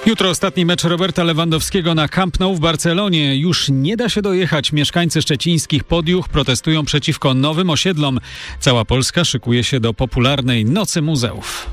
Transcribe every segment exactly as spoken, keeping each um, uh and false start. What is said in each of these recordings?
Jutro ostatni mecz Roberta Lewandowskiego na Camp Nou w Barcelonie. Już nie da się dojechać. Mieszkańcy szczecińskich Podjuch protestują przeciwko nowym osiedlom. Cała Polska szykuje się do popularnej Nocy Muzeów.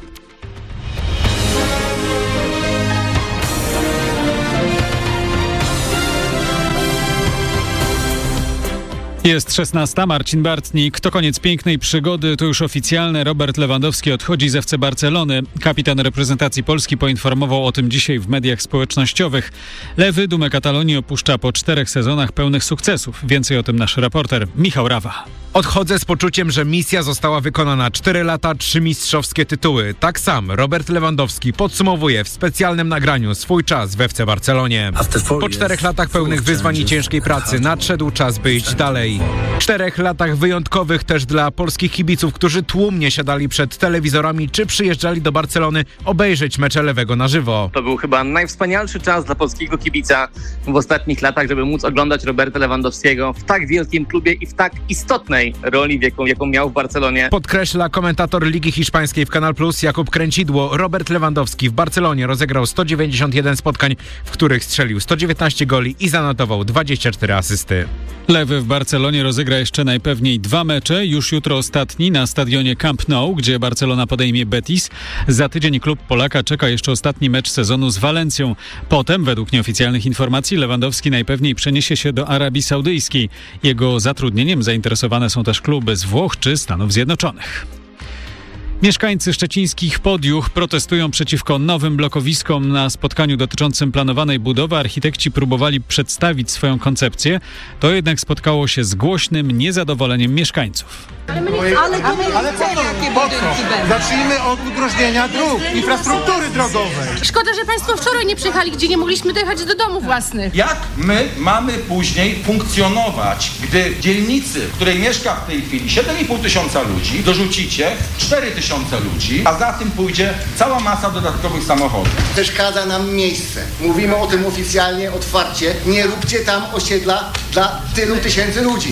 Jest szesnasta, Marcin Bartnik. To koniec pięknej przygody, to już oficjalne. Robert Lewandowski odchodzi z F C Barcelony. Kapitan reprezentacji Polski poinformował o tym dzisiaj w mediach społecznościowych. Lewy dumę Katalonii opuszcza po czterech sezonach pełnych sukcesów. Więcej o tym nasz reporter Michał Rawa. Odchodzę z poczuciem, że misja została wykonana. Cztery lata, trzy mistrzowskie tytuły. Tak sam Robert Lewandowski podsumowuje w specjalnym nagraniu swój czas w F C Barcelonie. Po czterech latach pełnych wyzwań i ciężkiej pracy nadszedł czas, by iść dalej. Czterech latach wyjątkowych też dla polskich kibiców, którzy tłumnie siadali przed telewizorami czy przyjeżdżali do Barcelony obejrzeć mecze Lewego na żywo. To był chyba najwspanialszy czas dla polskiego kibica w ostatnich latach, żeby móc oglądać Roberta Lewandowskiego w tak wielkim klubie i w tak istotnej roli, jaką, jaką miał w Barcelonie. Podkreśla komentator Ligi Hiszpańskiej w Kanal Plus Jakub Kręcidło. Robert Lewandowski w Barcelonie rozegrał sto dziewięćdziesiąt jeden spotkań, w których strzelił sto dziewiętnaście goli i zanotował dwadzieścia cztery asysty. Lewy w Barcelonie rozegra jeszcze najpewniej dwa mecze. Już jutro ostatni na stadionie Camp Nou, gdzie Barcelona podejmie Betis. Za tydzień klub Polaka czeka jeszcze ostatni mecz sezonu z Walencją. Potem, według nieoficjalnych informacji, Lewandowski najpewniej przeniesie się do Arabii Saudyjskiej. Jego zatrudnieniem zainteresowane są też kluby z Włoch czy Stanów Zjednoczonych. Mieszkańcy szczecińskich Podjuch protestują przeciwko nowym blokowiskom. Na spotkaniu dotyczącym planowanej budowy architekci próbowali przedstawić swoją koncepcję. To jednak spotkało się z głośnym niezadowoleniem mieszkańców. Ale, my nie, ale, ale, ale po co? Jakie budynki będą? Zacznijmy od udrożnienia dróg, infrastruktury drogowej. Szkoda, że państwo wczoraj nie przyjechali, gdzie nie mogliśmy dojechać do domów własnych. Jak my mamy później funkcjonować, gdy dzielnicy, w której mieszka w tej chwili siedem i pół tysiąca ludzi, dorzucicie cztery tysiące ludzi, a za tym pójdzie cała masa dodatkowych samochodów. Przeszkadza nam miejsce. Mówimy o tym oficjalnie, otwarcie. Nie róbcie tam osiedla dla tylu tysięcy ludzi.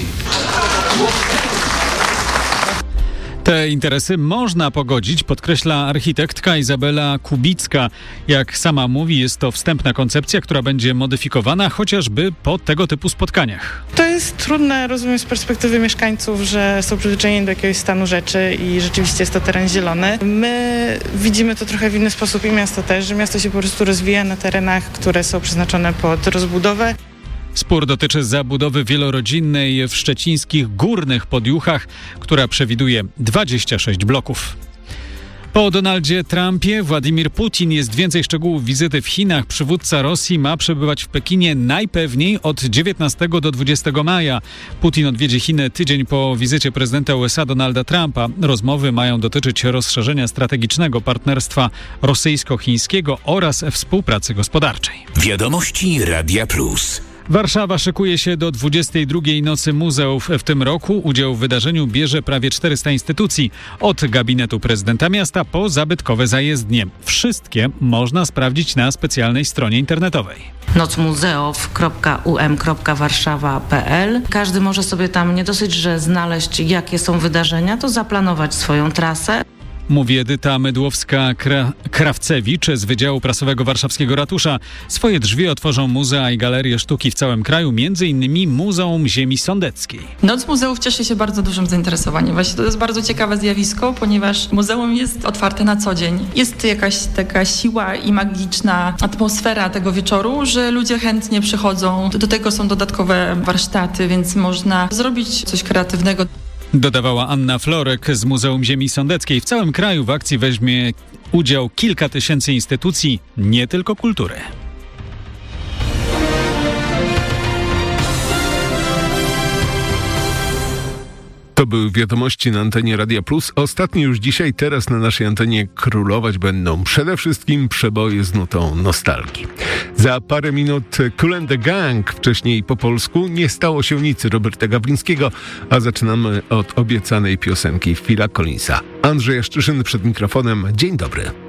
Te interesy można pogodzić, podkreśla architektka Izabela Kubicka. Jak sama mówi, jest to wstępna koncepcja, która będzie modyfikowana chociażby po tego typu spotkaniach. To jest trudne, rozumiem, z perspektywy mieszkańców, że są przyzwyczajeni do jakiegoś stanu rzeczy i rzeczywiście jest to teren zielony. My widzimy to trochę w inny sposób i miasto też, że miasto się po prostu rozwija na terenach, które są przeznaczone pod rozbudowę. Spór dotyczy zabudowy wielorodzinnej w szczecińskich Górnych Podjuchach, która przewiduje dwadzieścia sześć bloków. Po Donaldzie Trumpie Władimir Putin. Jest więcej szczegółów wizyty w Chinach. Przywódca Rosji ma przebywać w Pekinie najpewniej od dziewiętnastego do dwudziestego maja. Putin odwiedzi Chiny tydzień po wizycie prezydenta U S A Donalda Trumpa. Rozmowy mają dotyczyć rozszerzenia strategicznego partnerstwa rosyjsko-chińskiego oraz współpracy gospodarczej. Wiadomości Radia Plus. Warszawa szykuje się do dwudziestej drugiej Nocy Muzeów. W tym roku udział w wydarzeniu bierze prawie czterysta instytucji. Od gabinetu prezydenta miasta po zabytkowe zajezdnie. Wszystkie można sprawdzić na specjalnej stronie internetowej. noc muzeów kropka u m kropka warszawa kropka p l. Każdy może sobie tam nie dosyć, że znaleźć, jakie są wydarzenia, to zaplanować swoją trasę. Mówi Edyta Mydłowska-Krawcewicz z Wydziału Prasowego Warszawskiego Ratusza. Swoje drzwi otworzą muzea i galerie sztuki w całym kraju, między innymi Muzeum Ziemi Sądeckiej. Noc Muzeów cieszy się bardzo dużym zainteresowaniem. Właśnie to jest bardzo ciekawe zjawisko, ponieważ muzeum jest otwarte na co dzień. Jest jakaś taka siła i magiczna atmosfera tego wieczoru, że ludzie chętnie przychodzą. Do tego są dodatkowe warsztaty, więc można zrobić coś kreatywnego. Dodawała Anna Florek z Muzeum Ziemi Sądeckiej. W całym kraju w akcji weźmie udział kilka tysięcy instytucji, nie tylko kultury. To były wiadomości na antenie Radia Plus. Ostatnie już dzisiaj, teraz na naszej antenie królować będą przede wszystkim przeboje z nutą nostalgii. Za parę minut Kool and the Gang, wcześniej po polsku Nie stało się nic Roberta Gawlińskiego, a zaczynamy od obiecanej piosenki Phila Collinsa. Andrzej Jaszczyszyn przed mikrofonem. Dzień dobry.